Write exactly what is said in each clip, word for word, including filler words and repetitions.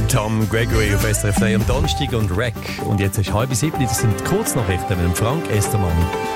Tom Gregory auf S R F drei am Donnerstag und Rack. Und jetzt ist halb sieben, das sind Kurznachrichten mit dem Frank Estermann.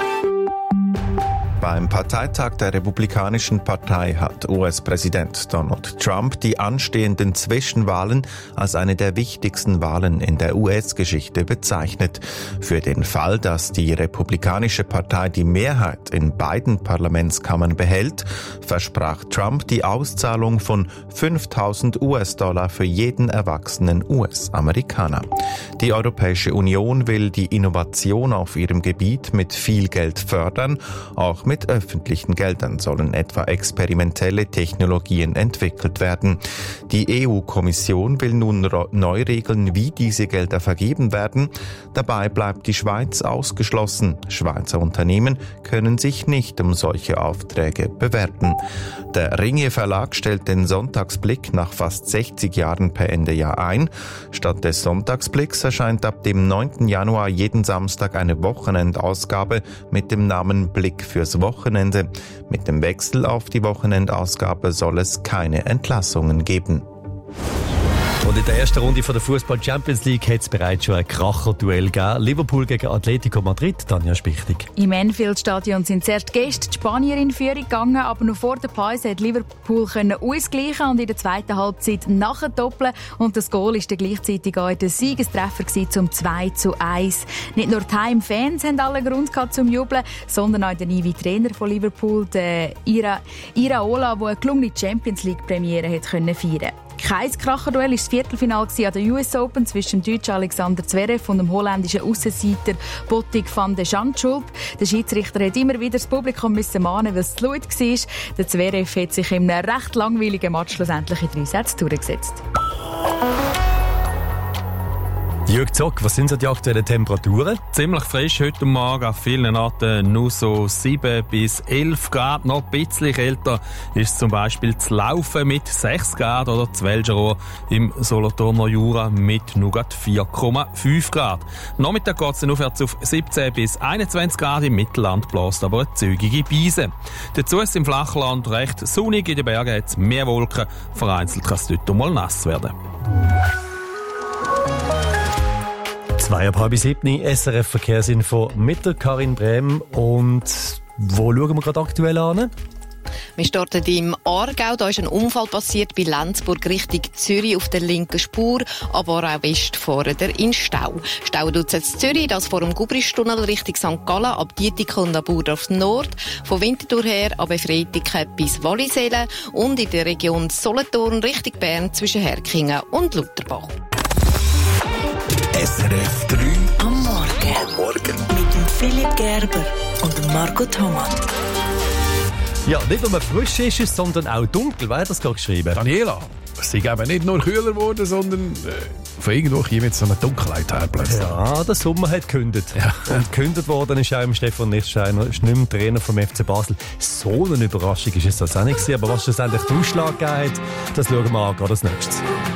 Beim Parteitag der Republikanischen Partei hat U S-Präsident Donald Trump die anstehenden Zwischenwahlen als eine der wichtigsten Wahlen in der U S-Geschichte bezeichnet. Für den Fall, dass die Republikanische Partei die Mehrheit in beiden Parlamentskammern behält, versprach Trump die Auszahlung von fünftausend US-Dollar für jeden erwachsenen U S-Amerikaner. Die Europäische Union will die Innovation auf ihrem Gebiet mit viel Geld fördern. Auch mit öffentlichen Geldern sollen etwa experimentelle Technologien entwickelt werden. Die E U-Kommission will nun neu regeln, wie diese Gelder vergeben werden. Dabei bleibt die Schweiz ausgeschlossen. Schweizer Unternehmen können sich nicht um solche Aufträge bewerben. Der Ringier Verlag stellt den Sonntagsblick nach fast sechzig Jahren per Ende Jahr ein. Statt des Sonntagsblicks erscheint ab dem neunten Januar jeden Samstag eine Wochenendausgabe mit dem Namen Blick fürs Wochenende. Mit dem Wechsel auf die Wochenendausgabe soll es keine Entlassungen geben. Und in der ersten Runde von der Fußball Champions League hat es bereits schon ein Kracher-Duell gegeben. Liverpool gegen Atletico Madrid, Tanja Spichtig. Im Anfield-Stadion sind zuerst Gäste die Spanier in Führung gegangen, aber noch vor der Pause hat Liverpool können ausgleichen und in der zweiten Halbzeit nachdoppeln. Und das Goal war dann gleichzeitig auch der Siegestreffer zum zwei zu eins. Nicht nur die Heimfans haben alle Grund gehabt zum Jubeln, sondern auch der neue Trainer von Liverpool, der Ira, Iraola, der eine gelungene Champions League-Premiere feiern konnte. Kein Kracherduell war das Viertelfinale an der U S Open zwischen dem deutschen Alexander Zverev und dem holländischen Aussenseiter Botic van de Zandschulp. Der Schiedsrichter hat immer wieder das Publikum müssen mahnen, weil es zu laut war. Der Zverev hat sich in einem recht langweiligen Match schlussendlich in drei Sätze durchgesetzt. Jürg Zock, was sind so die aktuellen Temperaturen? Ziemlich frisch heute Morgen, auf vielen Orten nur so sieben bis elf Grad. Noch ein bisschen kälter ist zum Beispiel zu Laufen mit sechs Grad oder zu Welscherohr im Solothurner Jura mit nur vier Komma fünf Grad. Nachmittag geht es dann aufwärts auf siebzehn bis einundzwanzig Grad. Im Mittelland bläst aber eine zügige Beise. Dazu ist es im Flachland recht sonnig, in den Bergen hat es mehr Wolken. Vereinzelt kann es dort mal nass werden. Zwei ab halb sieben, S R F Verkehrsinfo mit der Karin Brehm. Und wo schauen wir gerade aktuell an? Wir starten im Aargau. Da ist ein Unfall passiert bei Lenzburg Richtung Zürich auf der linken Spur, aber auch West fahren der in Stau. Stau tut es jetzt Zürich, das vor dem Gubristunnel Richtung Sankt Gallen, ab Dietiken und ab Burdorf Nord, von Winterthur her ab Efretiken bis Wallisellen und in der Region Solothurn Richtung Bern zwischen Herkingen und Lutherbach. S R F drei am Morgen. Am Morgen. Mit dem Philipp Gerber und dem Marco Thomas. Ja, nicht nur frisch ist es, sondern auch dunkel. Wer hat das gerade geschrieben? Daniela. Es ist eben nicht nur kühler geworden, sondern äh, von irgendwo hier mit so einer Dunkelheit her plötzlich. Ja, der Sommer hat gekündigt. Ja. Und gekündigt worden ist auch im Stefan Lichtsteiner, ist nicht mehr Trainer vom F C Basel. So eine Überraschung ist es das auch nicht gewesen. Aber was schlussendlich den Ausschlag gegeben hat, das schauen wir an, gerade als nächstes.